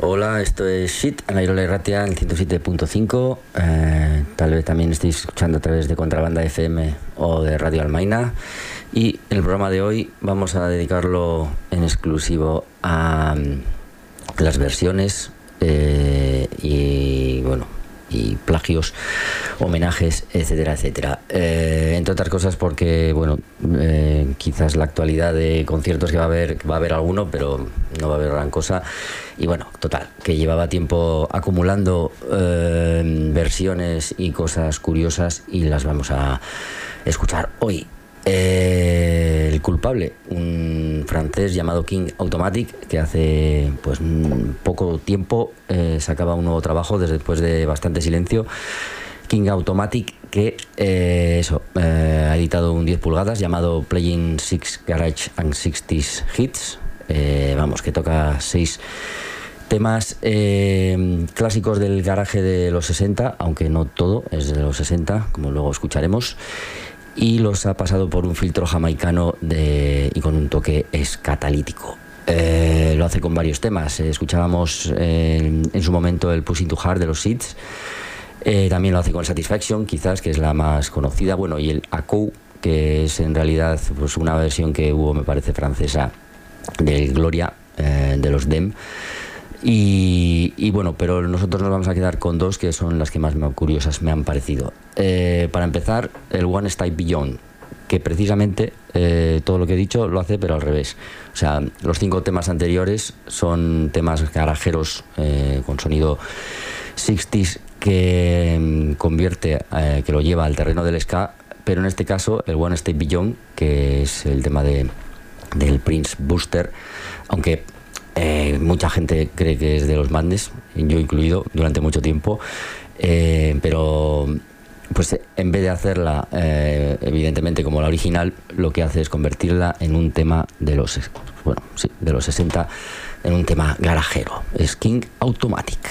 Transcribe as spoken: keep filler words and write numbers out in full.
Hola, esto es Shit, en la Irola Ratia, en ciento siete punto cinco. Eh, tal vez también estéis escuchando a través de Contrabanda F M o de Radio Almaina. Y en el programa de hoy vamos a dedicarlo en exclusivo a um, las versiones eh, y, bueno, y plagios, homenajes, etcétera, etcétera. Eh, entre otras cosas porque, bueno, eh, quizás la actualidad de conciertos que va a haber, va a haber alguno, pero no va a haber gran cosa. Y bueno, total, que llevaba tiempo acumulando eh, versiones y cosas curiosas y las vamos a escuchar hoy. Eh, el culpable, un francés llamado King Automatic, que hace pues poco tiempo eh, sacaba un nuevo trabajo después de bastante silencio. King Automatic, que eh, eso eh, ha editado un diez pulgadas llamado Playing Six Garage and sixties Hits. Eh, vamos, que toca seis temas eh, clásicos del garaje de los sesenta, aunque no todo es de los sesenta, como luego escucharemos. Y los ha pasado por un filtro jamaicano de, y con un toque escatalítico. Eh, lo hace con varios temas. Eh, escuchábamos eh, en, en su momento el Pushing Too Hard de los Seeds. Eh, también lo hace con Satisfaction, quizás, que es la más conocida. Bueno, y el Acou, que es en realidad pues, una versión que hubo, me parece, francesa del Gloria, eh, de los Dem. Y, y bueno, pero nosotros nos vamos a quedar con dos que son las que más me, curiosas me han parecido. Eh, para empezar, el One Step Beyond, que precisamente eh, todo lo que he dicho lo hace pero al revés. O sea, los cinco temas anteriores son temas garajeros eh, con sonido sesenta que eh, convierte, eh, que lo lleva al terreno del ska, pero en este caso el One Step Beyond, que es el tema de, del Prince Buster, aunque Eh, mucha gente cree que es de los Madness, yo incluido durante mucho tiempo, eh, pero pues en vez de hacerla eh, evidentemente como la original, lo que hace es convertirla en un tema de los bueno sí, de los sesenta, en un tema garajero. Es King Automatic.